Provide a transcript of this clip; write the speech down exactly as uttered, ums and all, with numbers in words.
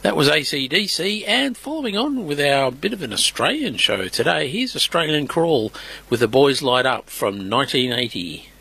That was A C D C, and following on with our bit of an Australian show today, here's Australian Crawl with The Boys Light Up from nineteen eighty.